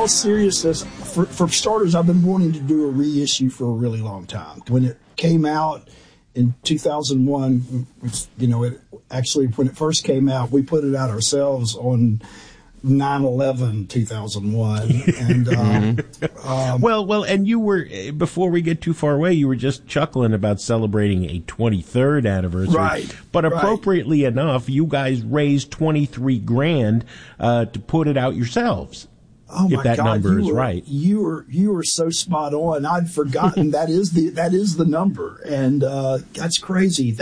all seriousness, for starters, I've been wanting to do a reissue for a really long time. When it came out in 2001, when it first came out, we put it out ourselves on 9/11/2001, and well, and you were, before we get too far away, you were just chuckling about celebrating a 23rd anniversary, right? But appropriately enough, you guys raised $23,000 to put it out yourselves. Oh my if that God, number is right. You were so spot on. I'd forgotten that is the number, and that's crazy.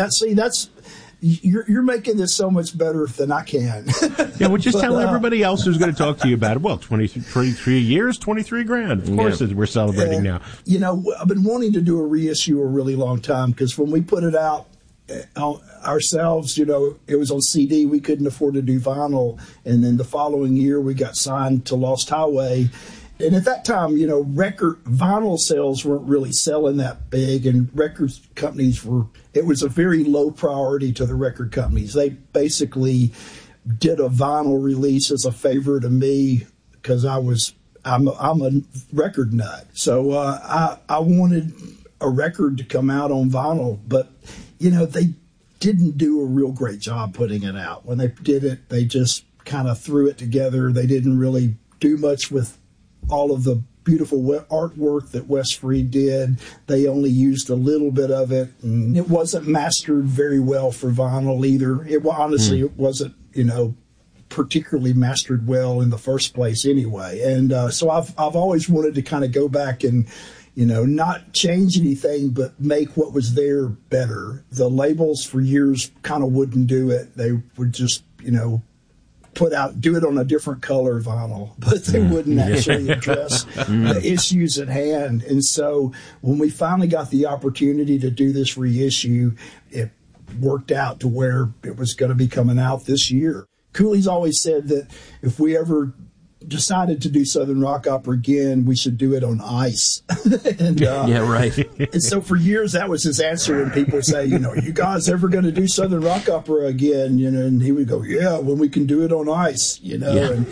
You're making this so much better than I can. Yeah, well, just tell everybody else who's going to talk to you about it. Well, 23 years, $23,000. Of course, we're celebrating now. I've been wanting to do a reissue a really long time, because when we put it out ourselves, it was on CD. We couldn't afford to do vinyl, and then the following year we got signed to Lost Highway. And at that time, vinyl sales weren't really selling that big, and record companies it was a very low priority to the record companies. They basically did a vinyl release as a favor to me, because I'm a record nut. So I wanted a record to come out on vinyl, but they didn't do a real great job putting it out. When they did it, they just kind of threw it together. They didn't really do much with all of the beautiful artwork that Wes Freed did. They only used a little bit of it, and it wasn't mastered very well for vinyl either. It wasn't, particularly mastered well in the first place anyway. And so I've always wanted to kind of go back and, not change anything, but make what was there better. The labels for years kind of wouldn't do it. They would just, do it on a different color vinyl, but they wouldn't actually address the issues at hand. And so when we finally got the opportunity to do this reissue, it worked out to where it was going to be coming out this year. Cooley's always said that if we ever decided to do Southern Rock Opera again, we should do it on ice. And, yeah, right. And so for years, that was his answer when people say, you guys ever going to do Southern Rock Opera again? And he would go, yeah, when we can do it on ice, Yeah. And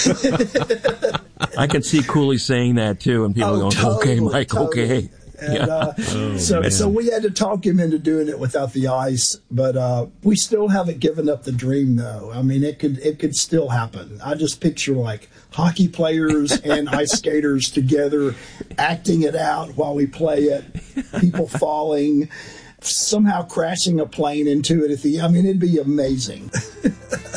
I can see Cooley saying that too, and people going, okay, Mike, totally. okay. And so we had to talk him into doing it without the ice, but we still haven't given up the dream, though. I mean, it could still happen. I just picture like hockey players and ice skaters together acting it out while we play it, people falling, somehow crashing a plane into it it'd be amazing.